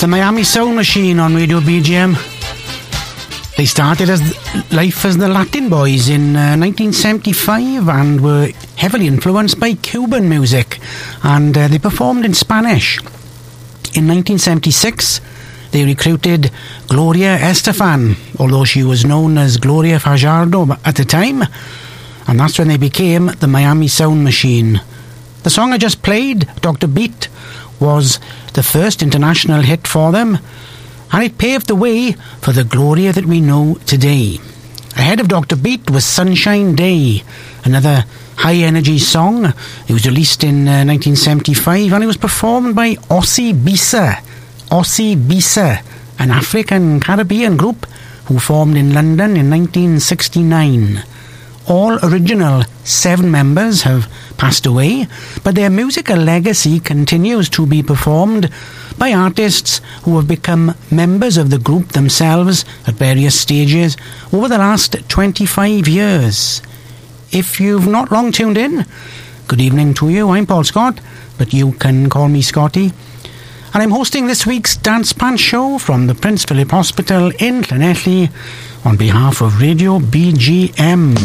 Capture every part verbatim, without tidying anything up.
the Miami Sound Machine on Radio B G M. They started as life as the Latin Boys in uh, nineteen seventy-five and were heavily influenced by Cuban music, and uh, they performed in Spanish. In nineteen seventy-six, they recruited Gloria Estefan, although she was known as Gloria Fajardo at the time, and that's when they became the Miami Sound Machine. The song I just played, Doctor Beat, was the first international hit for them, and it paved the way for the Gloria that we know today. Ahead of Doctor Beat was Sunshine Day, another high-energy song. It was released in uh, nineteen seventy-five, and it was performed by Ossie Bisa. Ossie Bisa, an African Caribbean group who formed in London in nineteen sixty-nine. All original seven members have passed away, but their musical legacy continues to be performed by artists who have become members of the group themselves at various stages over the last twenty-five years. If you've not long tuned in, good evening to you. I'm Paul Scott, but you can call me Scotty. And I'm hosting this week's Dance Pants Show from the Prince Philip Hospital in Llanelli on behalf of Radio B G M.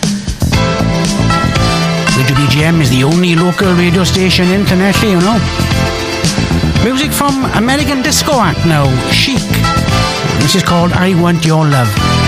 Radio B G M is the only local radio station in Llanelli, you know. Music from American disco act now, Chic. This is called I Want Your Love.